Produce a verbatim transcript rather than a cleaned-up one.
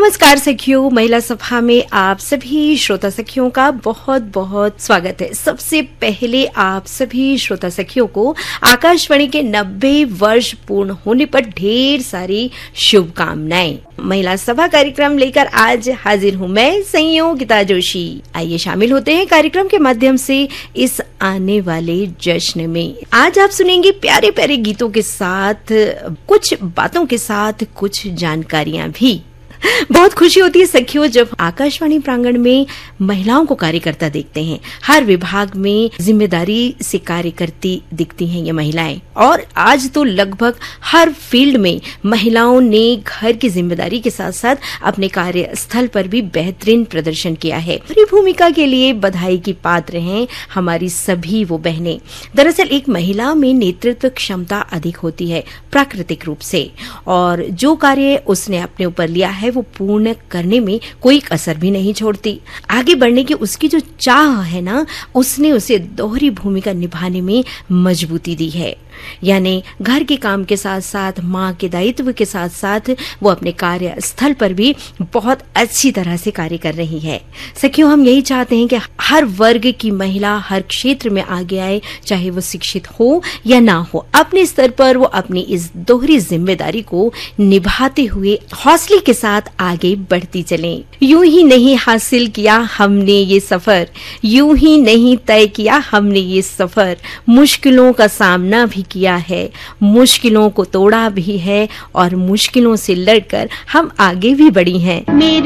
नमस्कार सखियों, महिला सभा में आप सभी श्रोता सखियों का बहुत बहुत स्वागत है। सबसे पहले आप सभी श्रोता सखियों को आकाशवाणी के नब्बे वर्ष पूर्ण होने पर ढेर सारी शुभकामनाएं। महिला सभा कार्यक्रम लेकर आज हाजिर हूँ मैं, संयोगिता जोशी। आइए शामिल होते हैं कार्यक्रम के माध्यम से इस आने वाले जश्न में। आज आप सुनेंगे प्यारे प्यारे गीतों के साथ, कुछ बातों के साथ कुछ जानकारियां भी। बहुत खुशी होती है सखियों जब आकाशवाणी प्रांगण में महिलाओं को कार्यकर्ता देखते हैं। हर विभाग में जिम्मेदारी से कार्य करती दिखती हैं ये महिलाएं, और आज तो लगभग हर फील्ड में महिलाओं ने घर की जिम्मेदारी के साथ साथ अपने कार्यस्थल पर भी बेहतरीन प्रदर्शन किया है। पूरी भूमिका के लिए बधाई की पात्र हैं हमारी सभी वो बहनें। दरअसल एक महिला में नेतृत्व क्षमता अधिक होती है प्राकृतिक रूप से, और जो कार्य उसने अपने ऊपर लिया है वो पूर्ण करने में कोई कसर भी नहीं छोड़ती। आगे बढ़ने की उसकी जो चाह है ना, उसने उसे दोहरी भूमिका निभाने में मजबूती दी है। यानी घर के काम के साथ साथ माँ के दायित्व के साथ साथ वो अपने कार्यस्थल पर भी बहुत अच्छी तरह से कार्य कर रही है। सखियों, हम यही चाहते हैं कि हर वर्ग की महिला हर क्षेत्र में आगे आए, चाहे वो शिक्षित हो या ना हो। अपने स्तर पर वो अपनी इस दोहरी जिम्मेदारी को निभाते हुए हौसले के साथ आगे बढ़ती चलें। यूं ही नहीं हासिल किया हमने ये सफर, यूं ही नहीं तय किया हमने ये सफर, मुश्किलों का सामना भी किया है, मुश्किलों को तोड़ा भी है, और मुश्किलों से लड़कर हम आगे भी बढ़ी हैं। मेरे